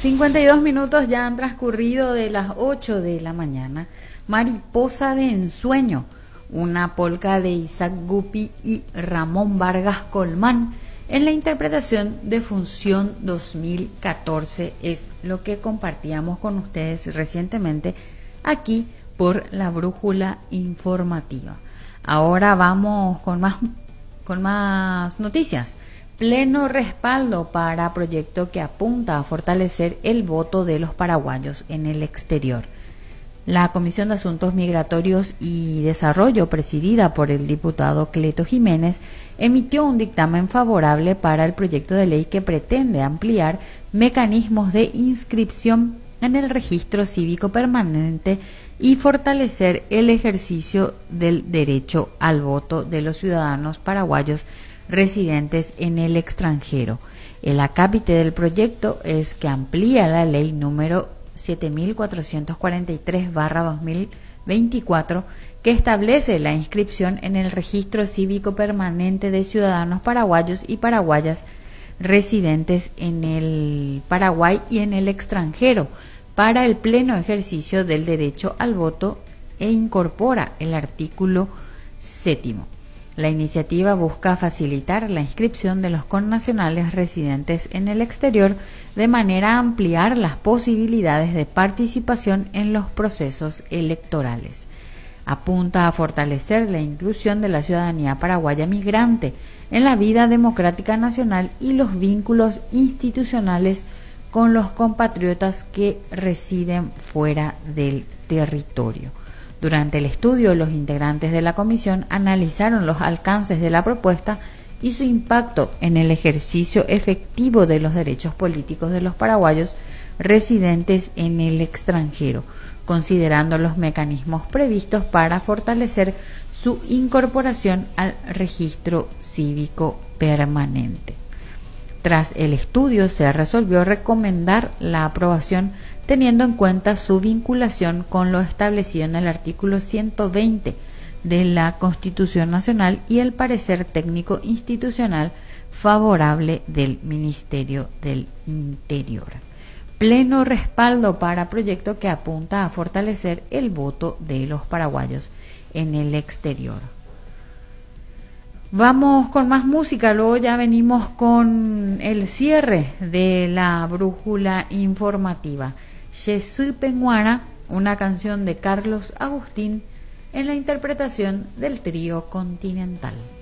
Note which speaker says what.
Speaker 1: 52 minutos ya han transcurrido de las 8 de la mañana. Mariposa de ensueño, una polca de Isaac Gupi y Ramón Vargas Colmán, en la interpretación de Función 2014, es lo que compartíamos con ustedes recientemente aquí por la Brújula Informativa. Ahora vamos con más noticias. Pleno respaldo para proyecto que apunta a fortalecer el voto de los paraguayos en el exterior. La Comisión de Asuntos Migratorios y Desarrollo, presidida por el diputado Cleto Jiménez, emitió un dictamen favorable para el proyecto de ley que pretende ampliar mecanismos de inscripción en el registro cívico permanente y fortalecer el ejercicio del derecho al voto de los ciudadanos paraguayos residentes en el extranjero. El acápite del proyecto es que amplía la ley número 7443/2024, que establece la inscripción en el registro cívico permanente de ciudadanos paraguayos y paraguayas residentes en el Paraguay y en el extranjero para el pleno ejercicio del derecho al voto e incorpora el artículo 7. La iniciativa busca facilitar la inscripción de los connacionales residentes en el exterior de manera a ampliar las posibilidades de participación en los procesos electorales. Apunta a fortalecer la inclusión de la ciudadanía paraguaya migrante en la vida democrática nacional y los vínculos institucionales con los compatriotas que residen fuera del territorio. Durante el estudio, los integrantes de la comisión analizaron los alcances de la propuesta y su impacto en el ejercicio efectivo de los derechos políticos de los paraguayos residentes en el extranjero, considerando los mecanismos previstos para fortalecer su incorporación al registro cívico permanente. Tras el estudio, se resolvió recomendar la aprobación teniendo en cuenta su vinculación con lo establecido en el artículo 120 de la Constitución Nacional y el parecer técnico institucional favorable del Ministerio del Interior. Pleno respaldo para proyecto que apunta a fortalecer el voto de los paraguayos en el exterior. Vamos con más música, luego ya venimos con el cierre de la Brújula Informativa. Jesús Penguara, una canción de Carlos Agustín en la interpretación del trío Continental.